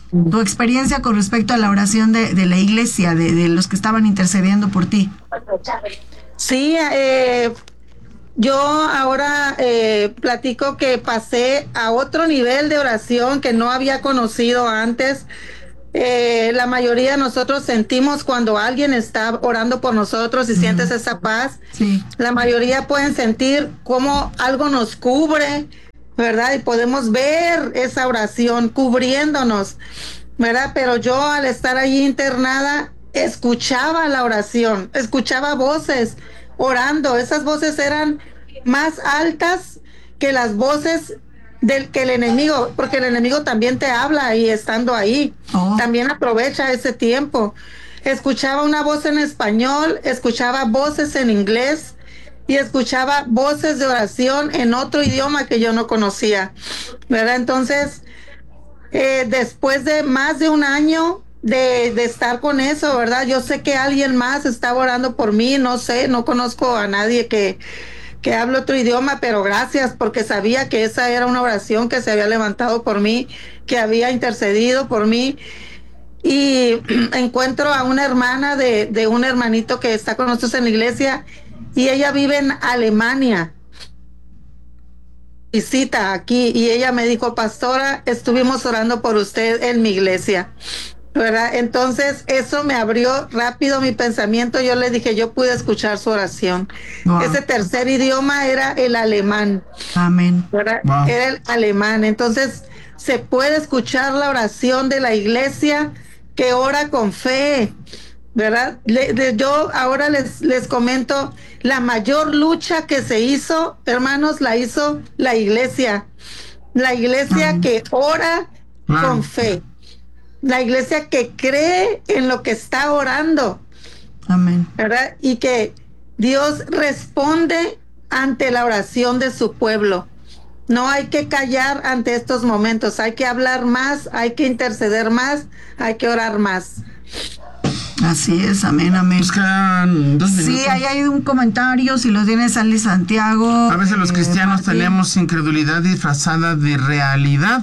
tu experiencia con respecto a la oración de, de la iglesia, de, de los que estaban intercediendo por ti. Sí, eh, yo ahora eh, platico que pasé a otro nivel de oración que no había conocido antes. Eh, la mayoría de nosotros sentimos cuando alguien está orando por nosotros y uh-huh. sientes esa paz. Sí. La mayoría pueden sentir como algo nos cubre, ¿verdad? Y podemos ver esa oración cubriéndonos, ¿verdad? Pero yo al estar allí internada escuchaba la oración, escuchaba voces orando. Esas voces eran más altas que las voces del que el enemigo, porque el enemigo también te habla y estando ahí, oh. también aprovecha ese tiempo. Escuchaba una voz en español, escuchaba voces en inglés y escuchaba voces de oración en otro idioma que yo no conocía, ¿verdad? Entonces, eh, después de más de un año de, de estar con eso, ¿verdad? Yo sé que alguien más estaba orando por mí, no sé, no conozco a nadie que que hablo otro idioma, pero gracias, porque sabía que esa era una oración que se había levantado por mí, que había intercedido por mí. Y encuentro a una hermana de, de un hermanito que está con nosotros en la iglesia, y ella vive en Alemania. Visita aquí, y ella me dijo: pastora, estuvimos orando por usted en mi iglesia, ¿verdad? Entonces eso me abrió rápido mi pensamiento. Yo le dije, yo pude escuchar su oración. Wow. Ese tercer idioma era el alemán. Amén. ¿Verdad? Wow. Era el alemán. Entonces se puede escuchar la oración de la iglesia que ora con fe, ¿verdad? Le, de, yo ahora les, les comento, la mayor lucha que se hizo, hermanos, la hizo la iglesia. La iglesia Amén. Que ora wow. con fe. La iglesia que cree en lo que está orando. Amén. ¿Verdad? Y que Dios responde ante la oración de su pueblo. No hay que callar ante estos momentos. Hay que hablar más, hay que interceder más, hay que orar más. Así es, amén, amén. Pues quedan dos minutos. Sí, ahí hay un comentario, si lo tiene Sally Santiago. A veces los eh, cristianos Martín. tenemos incredulidad disfrazada de realidad.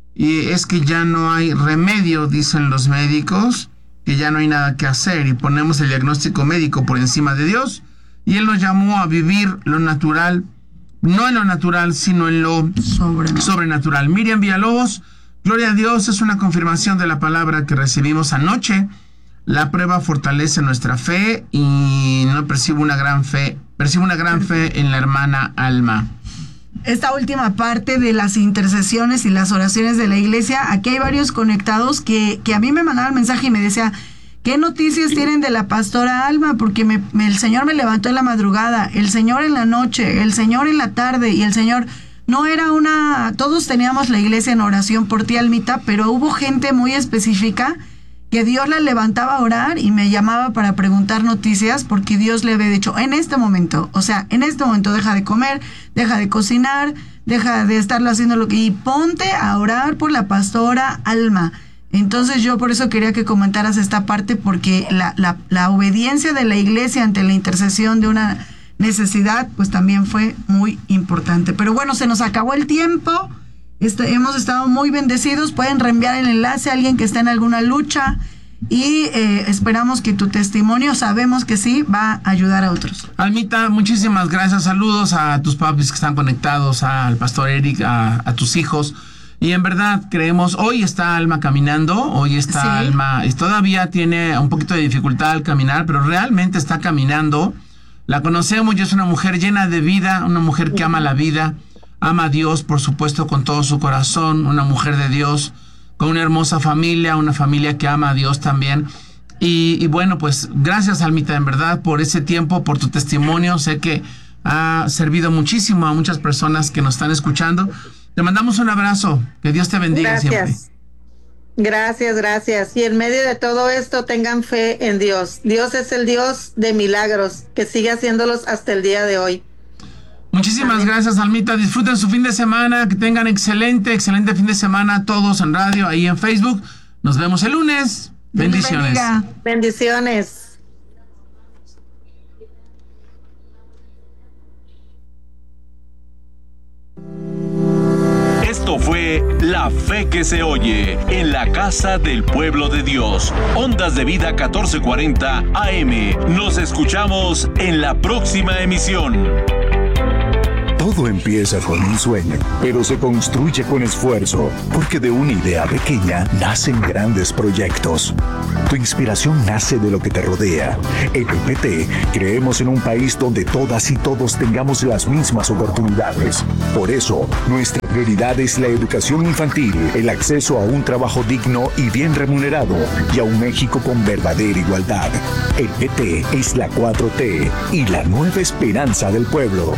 Y es que ya no hay remedio, dicen los médicos, que ya no hay nada que hacer, y ponemos el diagnóstico médico por encima de Dios, y Él nos llamó a vivir lo natural, no en lo natural, sino en lo sobrenatural. sobrenatural. Miriam Villalobos, gloria a Dios, es una confirmación de la palabra que recibimos anoche. La prueba fortalece nuestra fe, y no percibo una gran fe, percibo una gran fe en la hermana Alma. Esta última parte de las intercesiones y las oraciones de la iglesia, aquí hay varios conectados que, que a mí me mandaban mensaje y me decía, ¿qué noticias tienen de la pastora Alma? Porque me, me, el Señor me levantó en la madrugada, el Señor en la noche, el Señor en la tarde, y el Señor no era una... Todos teníamos la iglesia en oración por ti, Almita, pero hubo gente muy específica que Dios la levantaba a orar y me llamaba para preguntar noticias, porque Dios le había dicho, en este momento, o sea, en este momento deja de comer, deja de cocinar, deja de estarlo haciendo lo que... y ponte a orar por la pastora Alma. Entonces yo por eso quería que comentaras esta parte, porque la, la, la obediencia de la iglesia ante la intercesión de una necesidad, pues también fue muy importante. Pero bueno, se nos acabó el tiempo. Este, hemos estado muy bendecidos. Pueden reenviar el enlace a alguien que está en alguna lucha, y eh, esperamos que tu testimonio, sabemos que sí, va a ayudar a otros. Almita, muchísimas gracias. Saludos a tus papis que están conectados, al pastor Eric, a, a tus hijos. Y en verdad creemos, hoy está Alma caminando, hoy está sí. Alma, y todavía tiene un poquito de dificultad al caminar, pero realmente está caminando. La conocemos y es una mujer llena de vida, una mujer que ama la vida. Ama a Dios, por supuesto, con todo su corazón, una mujer de Dios, con una hermosa familia, una familia que ama a Dios también. Y, y bueno, pues gracias, Almita, en verdad, por ese tiempo, por tu testimonio. Sé que ha servido muchísimo a muchas personas que nos están escuchando. Te mandamos un abrazo, que Dios te bendiga gracias. siempre. Gracias, gracias. Y en medio de todo esto, tengan fe en Dios. Dios es el Dios de milagros, que sigue haciéndolos hasta el día de hoy. Muchísimas Amén. Gracias, Almita. Disfruten su fin de semana, que tengan excelente, excelente fin de semana todos en radio, ahí en Facebook. Nos vemos el lunes. Bendiciones. Bendiga. Bendiciones. Esto fue La Fe que se oye en la casa del pueblo de Dios. Ondas de Vida catorce cuarenta A M. Nos escuchamos en la próxima emisión. Todo empieza con un sueño, pero se construye con esfuerzo, porque de una idea pequeña nacen grandes proyectos. Tu inspiración nace de lo que te rodea. En P P T creemos en un país donde todas y todos tengamos las mismas oportunidades. Por eso, nuestra prioridad es la educación infantil, el acceso a un trabajo digno y bien remunerado, y a un México con verdadera igualdad. El P T es la cuatro T y la nueva esperanza del pueblo.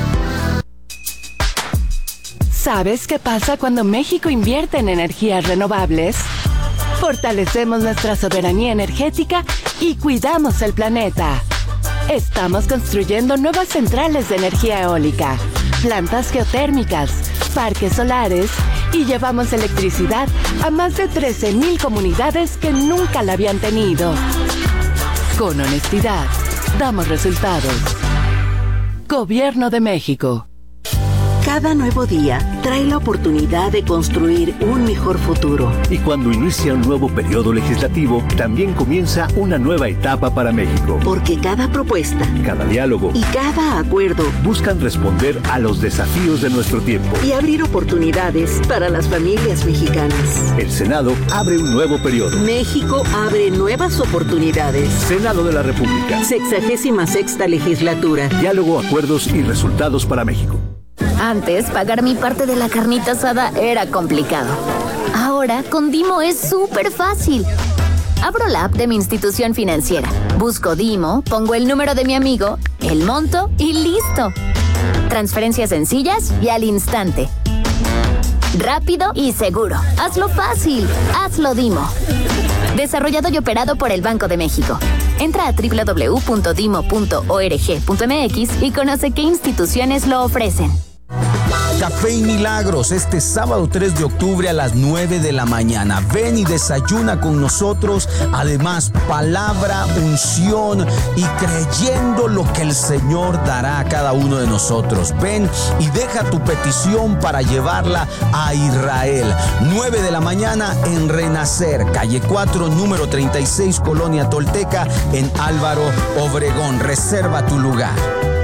¿Sabes qué pasa cuando México invierte en energías renovables? Fortalecemos nuestra soberanía energética y cuidamos el planeta. Estamos construyendo nuevas centrales de energía eólica, plantas geotérmicas, parques solares y llevamos electricidad a más de trece mil comunidades que nunca la habían tenido. Con honestidad, damos resultados. Gobierno de México. Cada nuevo día trae la oportunidad de construir un mejor futuro. Y cuando inicia un nuevo periodo legislativo, también comienza una nueva etapa para México. Porque cada propuesta, cada diálogo y cada acuerdo buscan responder a los desafíos de nuestro tiempo y abrir oportunidades para las familias mexicanas. El Senado abre un nuevo periodo. México abre nuevas oportunidades. Senado de la República. Sexagésima sexta legislatura. Diálogo, acuerdos y resultados para México. Antes, pagar mi parte de la carnita asada era complicado. Ahora, con Dimo es súper fácil. Abro la app de mi institución financiera, busco Dimo, pongo el número de mi amigo, el monto y listo. Transferencias sencillas y al instante. Rápido y seguro. Hazlo fácil. Hazlo Dimo. Desarrollado y operado por el Banco de México. Entra a doble u doble u doble u punto dimo punto org punto m x y conoce qué instituciones lo ofrecen. Café y Milagros, este sábado tres de octubre a las nueve de la mañana. Ven y desayuna con nosotros. Además, palabra, unción y creyendo lo que el Señor dará a cada uno de nosotros. Ven y deja tu petición para llevarla a Israel. nueve de la mañana en Renacer, calle cuatro, número treinta y seis, Colonia Tolteca, en Álvaro Obregón. Reserva tu lugar.